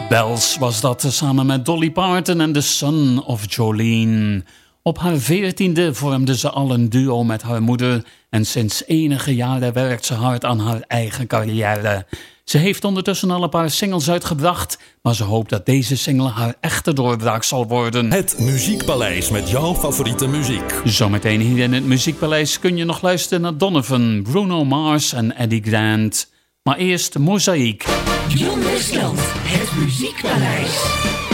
Bells was dat samen met Dolly Parton en The Son of Jolene. Op haar 14e vormde ze al een duo met haar moeder en sinds enige jaren werkt ze hard aan haar eigen carrière. Ze heeft ondertussen al een paar singles uitgebracht, maar ze hoopt dat deze single haar echte doorbraak zal worden. Het Muziekpaleis met jouw favoriete muziek. Zometeen hier in het Muziekpaleis kun je nog luisteren naar Donovan, Bruno Mars en Eddie Grant. Maar eerst Mozaïek. John Westland, het Muziekpaleis.